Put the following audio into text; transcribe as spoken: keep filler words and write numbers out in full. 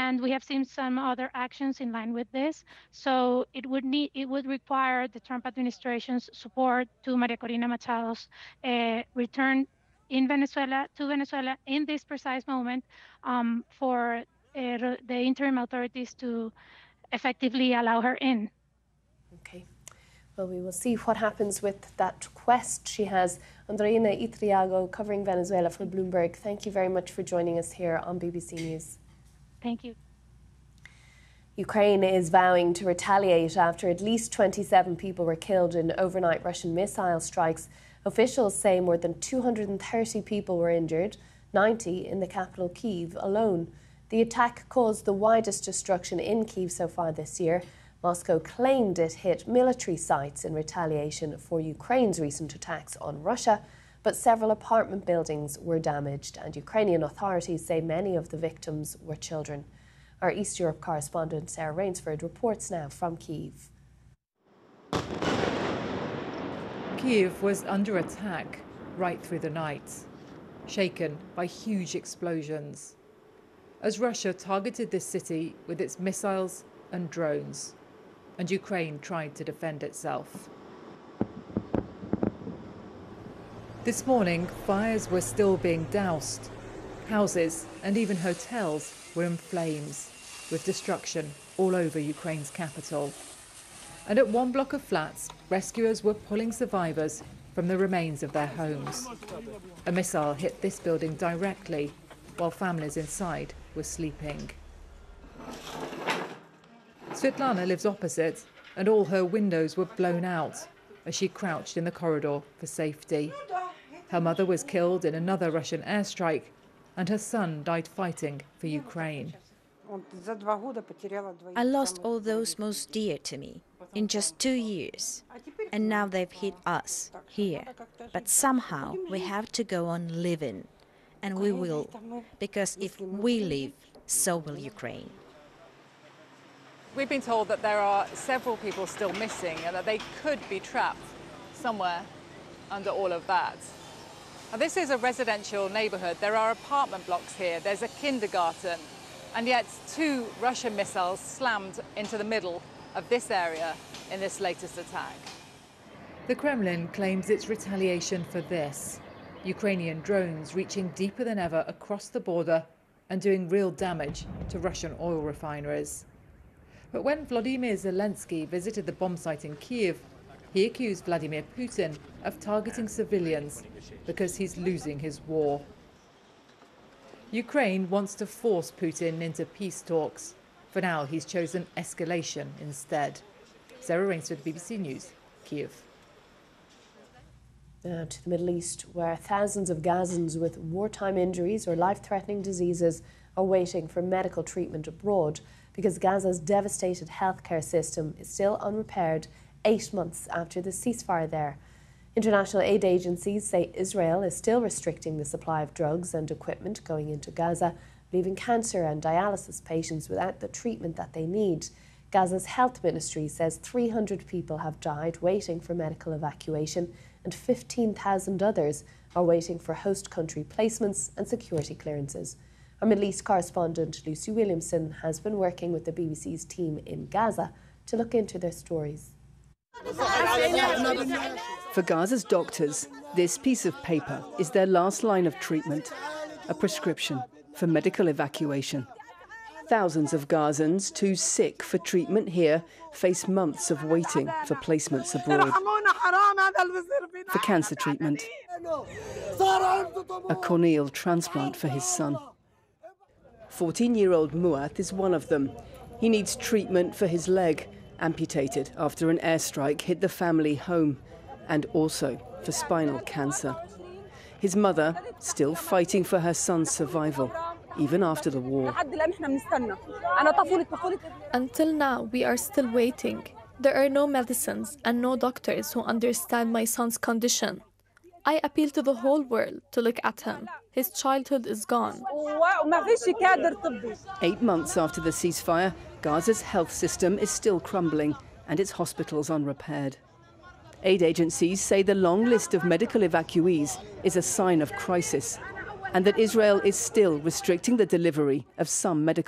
and we have seen some other actions in line with this. So it would need, it would require the Trump administration's support to Maria Corina Machado's uh, return in Venezuela, to Venezuela in this precise moment, um, for uh, the interim authorities to effectively allow her in. Okay. Well, we will see what happens with that quest she has. Andreina Itriago, covering Venezuela for Bloomberg, thank you very much for joining us here on B B C News. Thank you. Ukraine is vowing to retaliate after at least twenty-seven people were killed in overnight Russian missile strikes. Officials say more than two hundred thirty people were injured, ninety in the capital Kyiv alone. The attack caused the widest destruction in Kyiv so far this year. Moscow claimed it hit military sites in retaliation for Ukraine's recent attacks on Russia, but several apartment buildings were damaged, and Ukrainian authorities say many of the victims were children. Our East Europe correspondent Sarah Rainsford reports now from Kyiv. Kyiv was under attack right through the night, shaken by huge explosions, as Russia targeted this city with its missiles and drones, and Ukraine tried to defend itself. This morning, fires were still being doused. Houses and even hotels were in flames, with destruction all over Ukraine's capital. And at one block of flats, rescuers were pulling survivors from the remains of their homes. A missile hit this building directly, while families inside were sleeping. Svetlana lives opposite, and all her windows were blown out as she crouched in the corridor for safety. Her mother was killed in another Russian airstrike, and her son died fighting for Ukraine. I lost all those most dear to me in just two years, and now they've hit us here. But somehow we have to go on living, and we will, because if we live, so will Ukraine. We've been told that there are several people still missing and that they could be trapped somewhere under all of that. Now, this is a residential neighborhood. There are apartment blocks here. There's a kindergarten. And yet two Russian missiles slammed into the middle of this area in this latest attack. The Kremlin claims it's retaliation for this. Ukrainian drones reaching deeper than ever across the border and doing real damage to Russian oil refineries. But when Vladimir Zelensky visited the bomb site in Kyiv, he accused Vladimir Putin of targeting civilians because he's losing his war. Ukraine wants to force Putin into peace talks. For now, he's chosen escalation instead. Sarah Rainsford, B B C News, Kyiv. Now to the Middle East, where thousands of Gazans with wartime injuries or life-threatening diseases are waiting for medical treatment abroad because Gaza's devastated healthcare system is still unrepaired eight months after the ceasefire there. International aid agencies say Israel is still restricting the supply of drugs and equipment going into Gaza, leaving cancer and dialysis patients without the treatment that they need. Gaza's health ministry says three hundred people have died waiting for medical evacuation, and fifteen thousand others are waiting for host country placements and security clearances. Our Middle East correspondent Lucy Williamson has been working with the B B C's team in Gaza to look into their stories. For Gaza's doctors, this piece of paper is their last line of treatment, a prescription for medical evacuation. Thousands of Gazans too sick for treatment here face months of waiting for placements abroad. For cancer treatment, a corneal transplant for his son. fourteen-year-old Muath is one of them. He needs treatment for his leg, amputated after an airstrike hit the family home, and also for spinal cancer. His mother still fighting for her son's survival, even after the war. Until now, we are still waiting. There are no medicines and no doctors who understand my son's condition. I appeal to the whole world to look at him. His childhood is gone. Eight months after the ceasefire, Gaza's health system is still crumbling and its hospitals unrepaired. Aid agencies say the long list of medical evacuees is a sign of crisis, and that Israel is still restricting the delivery of some medical